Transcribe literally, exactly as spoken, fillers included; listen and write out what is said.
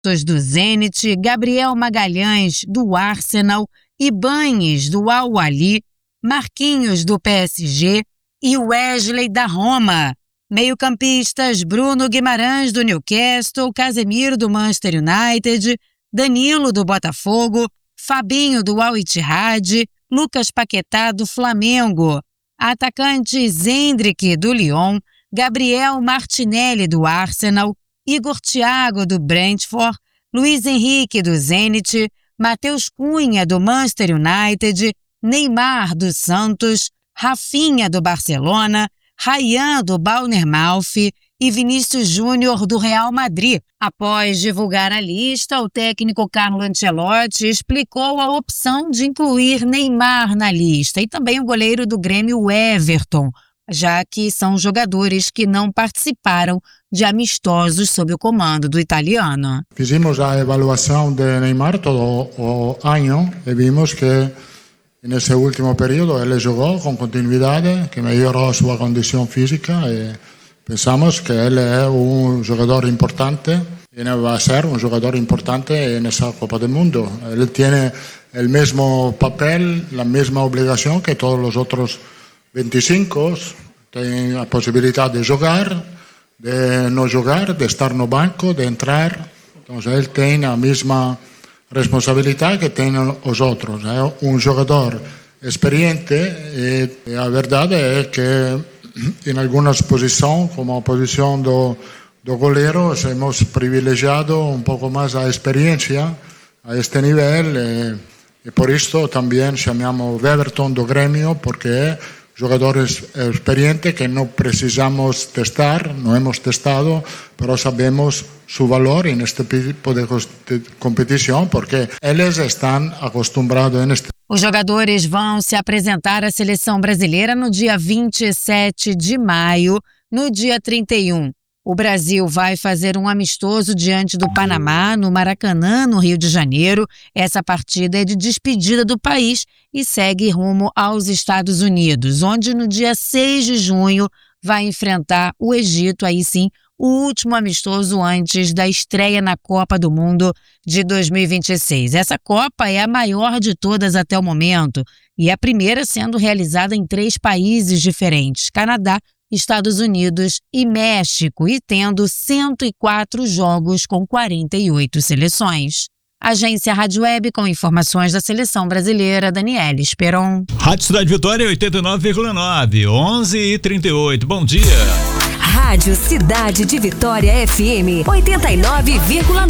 do Zenit, Gabriel Magalhães, do Arsenal, Ibañez, do Al-Ahly, Marquinhos, do P S G e Wesley, da Roma. Meio-campistas: Bruno Guimarães, do Newcastle, Casemiro, do Manchester United, Danilo, do Botafogo, Fabinho, do Al-Ittihad, Lucas Paquetá, do Flamengo. Atacantes: Endrick, do Lyon, Gabriel Martinelli, do Arsenal, Igor Thiago, do Brentford, Luiz Henrique, do Zenit, Matheus Cunha, do Manchester United, Neymar, do Santos, Rafinha, do Barcelona, Ryan, do Bournemouth e Vinícius Júnior, do Real Madrid. Após divulgar a lista, o técnico Carlo Ancelotti explicou a opção de incluir Neymar na lista e também o goleiro do Grêmio, Everton, já que são jogadores que não participaram de amistosos sob o comando do italiano. Fizemos a avaliação de Neymar todo o ano e vimos que nesse último período ele jogou com continuidade, que melhorou sua condição física e pensamos que ele é um jogador importante e vai ser um jogador importante nessa Copa do Mundo. Ele tem o mesmo papel, a mesma obrigação que todos os outros veinticinco, tem a possibilidade de jogar, de não jogar, de estar no banco, de entrar. Então ele tem a mesma responsabilidade que tem os outros. É um jogador experiente e a verdade é que em algumas posições, como a posição do, do goleiro, hemos privilegiado um pouco mais a experiência a este nível e, e por isso também chamamos Everton do Grêmio, porque é jogador experiente que não precisamos testar, não hemos testado, mas sabemos su valor en este tipo de competição, porque eles estão acostumados neste. Os jogadores vão se apresentar à seleção brasileira no dia vinte e sete de maio. No dia trinta e um, o Brasil vai fazer um amistoso diante do Panamá, no Maracanã, no Rio de Janeiro. Essa partida é de despedida do país e segue rumo aos Estados Unidos, onde no dia seis de junho vai enfrentar o Egito, aí sim, o último amistoso antes da estreia na Copa do Mundo de dois mil e vinte e seis. Essa Copa é a maior de todas até o momento e a primeira sendo realizada em três países diferentes: Canadá, Estados Unidos e México, e tendo cento e quatro jogos com quarenta e oito seleções. Agência Rádio Web com informações da seleção brasileira, Daniela Esperon. Rádio Cidade Vitória oitenta e nove vírgula nove, onze e trinta e oito. Bom dia. Rádio Cidade de Vitória F M oitenta e nove vírgula nove.